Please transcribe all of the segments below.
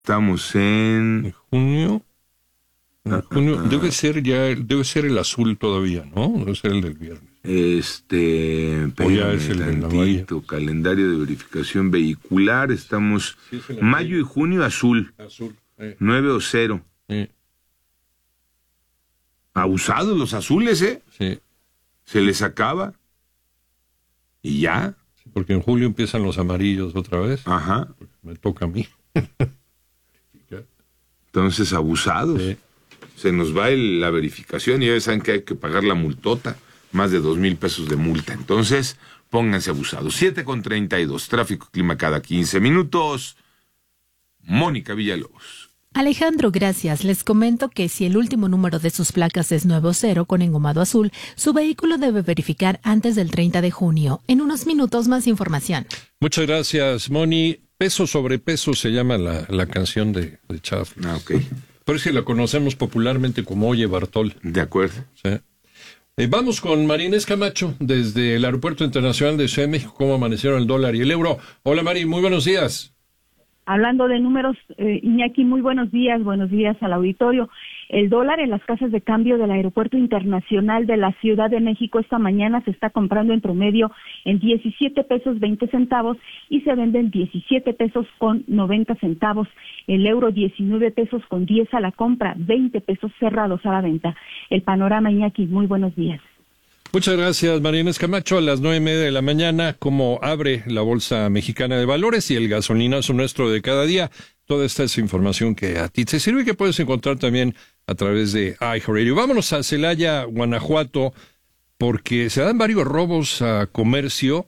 Estamos en junio. En junio debe ser el azul todavía, ¿no? Debe ser el del viernes. O ya es el tantito, calendario de verificación vehicular. Estamos mayo y junio azul. 9 o 0. Abusados los azules, ¿eh? Sí. Se les acaba. Y ya. Sí, porque en julio empiezan los amarillos otra vez. Ajá. Me toca a mí. Entonces, abusados. Sí. Se nos va la verificación y ya saben que hay que pagar la multota, más de 2,000 pesos de multa. Entonces, pónganse abusados. 7:32, tráfico y clima cada 15 minutos. Mónica Villalobos. Alejandro, gracias. Les comento que si el último número de sus placas es 90 con engomado azul, su vehículo debe verificar antes del 30 de junio. En unos minutos más información. Muchas gracias, Moni. Peso sobre peso se llama la canción de Chaff. Ah, ok. Por eso la conocemos popularmente como Oye Bartol. De acuerdo. Sí. Vamos con Marinés Camacho, desde el Aeropuerto Internacional de Ciudad de México, cómo amanecieron el dólar y el euro. Hola, Mari, muy buenos días. Hablando de números, Iñaki, muy buenos días al auditorio. El dólar en las casas de cambio del Aeropuerto Internacional de la Ciudad de México esta mañana se está comprando en promedio en 17 pesos 20 centavos y se vende en 17 pesos con 90 centavos. El euro 19 pesos con 10 a la compra, 20 pesos cerrados a la venta. El panorama, Iñaki, muy buenos días. Muchas gracias, Marinés Camacho. A las 9:30 de la mañana, como abre la Bolsa Mexicana de Valores y el gasolinazo nuestro de cada día. Toda esta es información que a ti te sirve y que puedes encontrar también a través de iHeartRadio. Vámonos a Celaya, Guanajuato, porque se dan varios robos a comercio,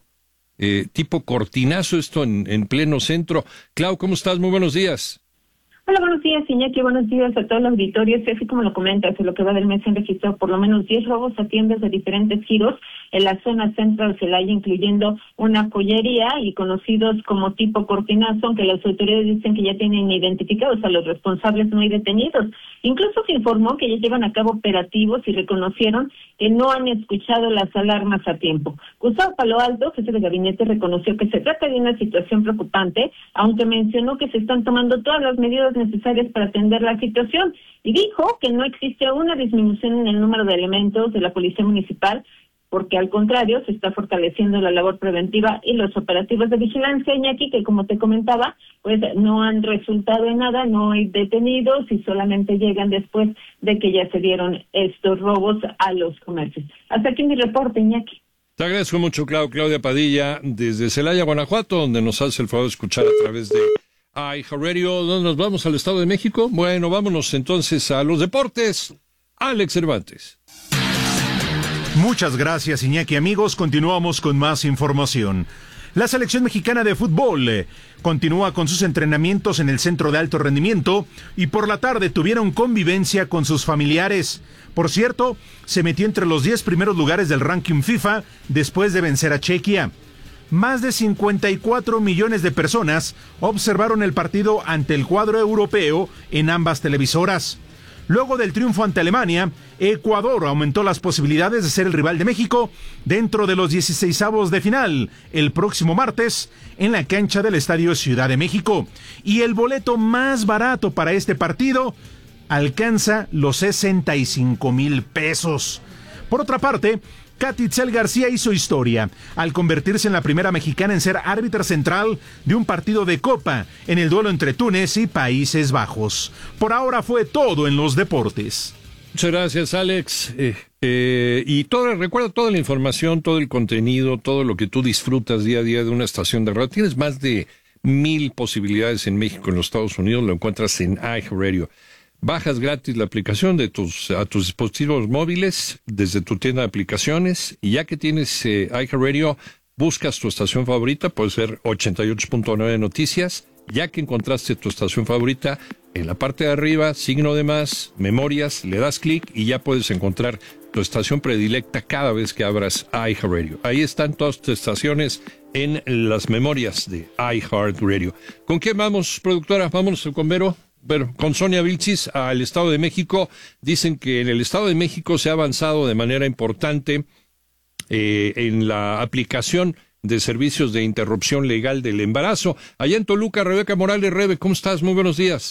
tipo cortinazo, esto en pleno centro. Clau, ¿cómo estás? Muy buenos días. Hola, buenos días, Iñaki. Buenos días a todo el auditorio. Así como lo comentas, en lo que va del mes se han registrado por lo menos 10 robos a tiendas de diferentes giros en la zona centro de Celaya, incluyendo una joyería y conocidos como tipo cortinazo, aunque las autoridades dicen que ya tienen identificados a los responsables, no hay detenidos. Incluso se informó que ya llevan a cabo operativos y reconocieron que no han escuchado las alarmas a tiempo. Gustavo Palo Alto, jefe de gabinete, reconoció que se trata de una situación preocupante, aunque mencionó que se están tomando todas las medidas necesarias para atender la situación y dijo que no existe una disminución en el número de elementos de la Policía Municipal, porque al contrario se está fortaleciendo la labor preventiva y los operativos de vigilancia, Iñaki, que como te comentaba, pues no han resultado en nada, no hay detenidos y solamente llegan después de que ya se dieron estos robos a los comercios. Hasta aquí mi reporte, Iñaki. Te agradezco mucho, Claudia Padilla, desde Celaya, Guanajuato, donde nos hace el favor de escuchar a través de iHeartRadio. ¿Dónde nos vamos? ¿Al Estado de México? Bueno, vámonos entonces a los deportes. Alex Cervantes. Muchas gracias, Iñaki. Amigos, continuamos con más información. La selección mexicana de fútbol continúa con sus entrenamientos en el centro de alto rendimiento y por la tarde tuvieron convivencia con sus familiares. Por cierto, se metió entre los 10 primeros lugares del ranking FIFA después de vencer a Chequia. Más de 54 millones de personas observaron el partido ante el cuadro europeo en ambas televisoras. Luego del triunfo ante Alemania, Ecuador aumentó las posibilidades de ser el rival de México dentro de los 16avos de final el próximo martes en la cancha del Estadio Ciudad de México. Y el boleto más barato para este partido alcanza los 65,000 pesos. Por otra parte, Katy Itzel García hizo historia al convertirse en la primera mexicana en ser árbitra central de un partido de Copa en el duelo entre Túnez y Países Bajos. Por ahora fue todo en los deportes. Muchas gracias, Alex. Y recuerda toda la información, todo el contenido, todo lo que tú disfrutas día a día de una estación de radio. Tienes más de 1,000 posibilidades en México, en los Estados Unidos, lo encuentras en iHeartRadio. Bajas gratis la aplicación a tus dispositivos móviles desde tu tienda de aplicaciones y ya que tienes iHeartRadio, buscas tu estación favorita, puedes ver 88.9 Noticias. Ya que encontraste tu estación favorita, en la parte de arriba, signo de más, memorias, le das clic y ya puedes encontrar tu estación predilecta cada vez que abras iHeartRadio. Ahí están todas tus estaciones en las memorias de iHeartRadio. ¿Con quién vamos, productora? Vámonos con Vero. Pero con Sonia Vilchis al Estado de México. Dicen que en el Estado de México se ha avanzado de manera importante en la aplicación de servicios de interrupción legal del embarazo. Allá en Toluca, Rebeca Morales. Rebe, ¿cómo estás? Muy buenos días.